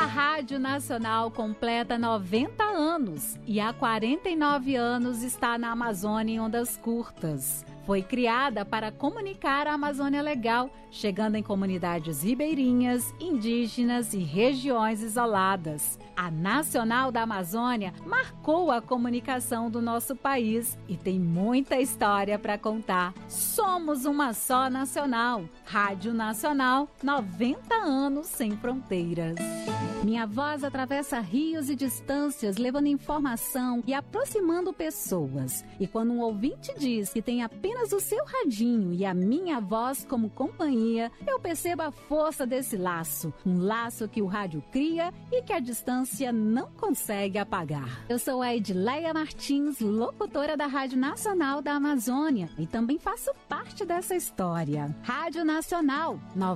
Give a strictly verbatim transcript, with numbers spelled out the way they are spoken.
Rádio Nacional completa noventa anos e há quarenta e nove anos está na Amazônia em ondas curtas. Foi criada para comunicar a Amazônia Legal, chegando em comunidades ribeirinhas, indígenas e regiões isoladas. A Nacional da Amazônia marcou a comunicação do nosso país e tem muita história para contar. Somos uma só nacional. Rádio Nacional, noventa anos sem fronteiras. Minha voz atravessa rios e distâncias, levando informação e aproximando pessoas. E quando um ouvinte diz que tem apenas o seu radinho e a minha voz como companhia, eu percebo a força desse laço. Um laço que o rádio cria e que a distância não consegue apagar. Eu sou a Edileia Martins, locutora da Rádio Nacional da Amazônia, e também faço parte dessa história. Rádio Nacional,